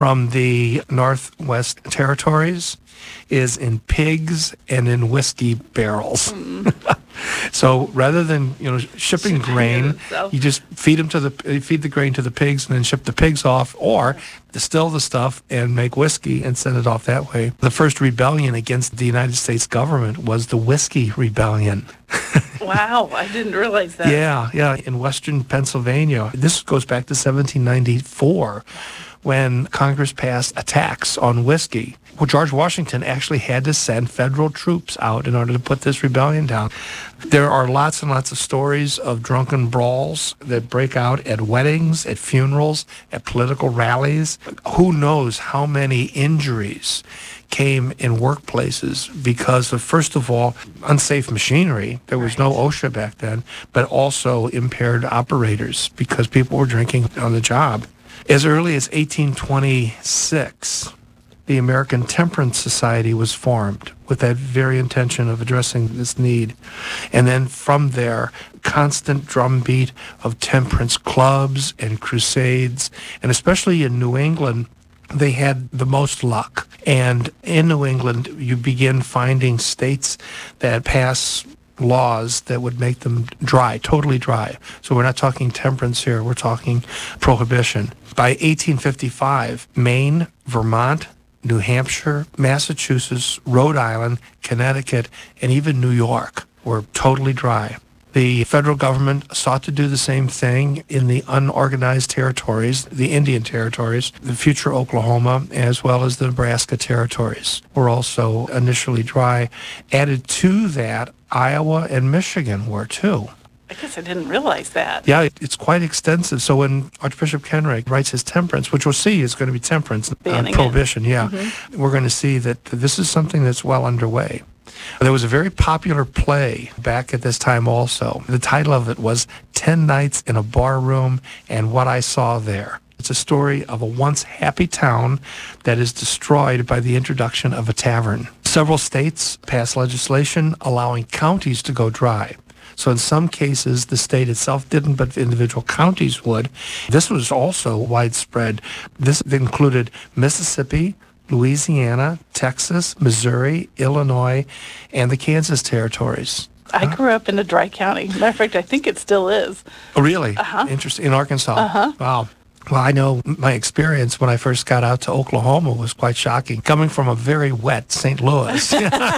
from the Northwest Territories is in pigs and in whiskey barrels. So rather than shipping grain, you just feed the grain to the pigs and then ship the pigs off, or distill the stuff and make whiskey and send it off that way. The first rebellion against the United States government was the Whiskey Rebellion. Wow, I didn't realize that. Yeah, in western Pennsylvania. This goes back to 1794 when Congress passed a tax on whiskey. Well, George Washington actually had to send federal troops out in order to put this rebellion down. There are lots and lots of stories of drunken brawls that break out at weddings, at funerals, at political rallies. Who knows how many injuries came in workplaces because of, first of all, unsafe machinery. There was no OSHA back then, but also impaired operators because people were drinking on the job. As early as 1826, the American Temperance Society was formed with that very intention of addressing this need. And then from there, constant drumbeat of temperance clubs and crusades, and especially in New England, they had the most luck. And in New England, you begin finding states that pass laws that would make them dry, totally dry. So we're not talking temperance here, we're talking prohibition. By 1855, Maine, Vermont, New Hampshire, Massachusetts, Rhode Island, Connecticut, and even New York were totally dry. The federal government sought to do the same thing in the unorganized territories, the Indian territories, the future Oklahoma, as well as the Nebraska territories were also initially dry. Added to that, Iowa and Michigan were too. I guess I didn't realize that. Yeah, it's quite extensive. So when Archbishop Kenrick writes his temperance, which we'll see is going to be temperance, prohibition, we're going to see that this is something that's well underway. There was a very popular play back at this time also. The title of it was 10 Nights in a Bar Room and What I Saw There. It's a story of a once happy town that is destroyed by the introduction of a tavern. Several states passed legislation allowing counties to go dry. So in some cases, the state itself didn't, but individual counties would. This was also widespread. This included Mississippi, Louisiana, Texas, Missouri, Illinois, and the Kansas territories. I grew up in a dry county. Matter of fact, I think it still is. Oh, really? Interesting. In Arkansas? Wow. Well, I know my experience when I first got out to Oklahoma was quite shocking. Coming from a very wet St. Louis,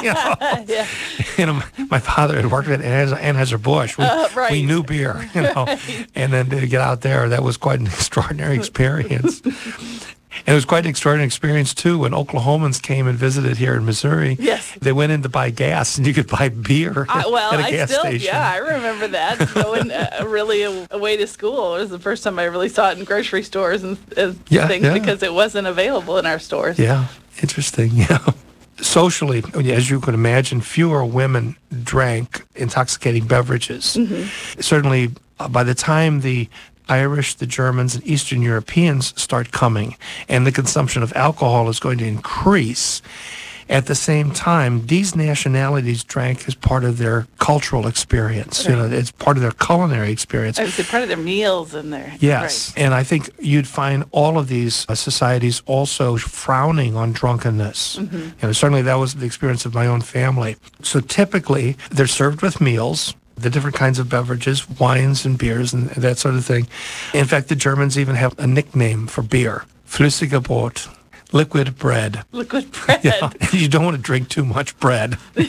my father had worked at Anheuser-Busch. We knew beer, and then to get out there, that was quite an extraordinary experience. And it was quite an extraordinary experience, too, when Oklahomans came and visited here in Missouri. Yes. They went in to buy gas, and you could buy beer at a gas station. Yeah, I remember that. Going really away to school. It was the first time I really saw it in grocery stores and things because it wasn't available in our stores. Yeah, interesting, Socially, as you could imagine, fewer women drank intoxicating beverages. Certainly, by the time the Irish, the Germans, and Eastern Europeans start coming, and the consumption of alcohol is going to increase. At the same time, these nationalities drank as part of their cultural experience. Right. It's part of their culinary experience. I would say part of their meals in there. Yes, and I think you'd find all of these societies also frowning on drunkenness. Certainly that was the experience of my own family. So typically, they're served with meals, the different kinds of beverages, wines and beers and that sort of thing. In fact, the Germans even have a nickname for beer, Flüssige Brot, liquid bread. Liquid bread. Yeah, you don't want to drink too much bread. You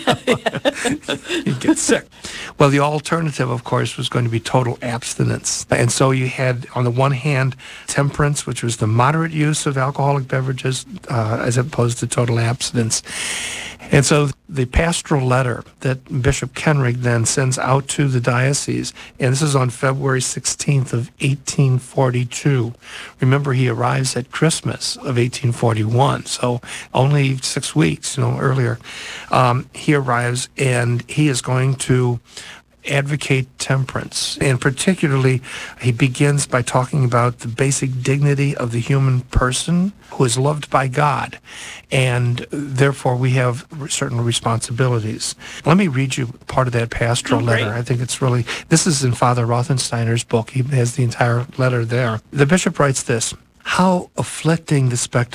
get sick. Well, the alternative, of course, was going to be total abstinence. And so you had, on the one hand, temperance, which was the moderate use of alcoholic beverages, as opposed to total abstinence. And so the pastoral letter that Bishop Kenrick then sends out to the diocese, and this is on February 16th of 1842. Remember, he arrives at Christmas of 1841, so only 6 weeks, earlier. He arrives, and he is going to advocate temperance. And particularly, he begins by talking about the basic dignity of the human person who is loved by God. And therefore, we have certain responsibilities. Let me read you part of that pastoral letter. I think it's really, this is in Father Rothensteiner's book. He has the entire letter there. The bishop writes this: how afflicting the spectacle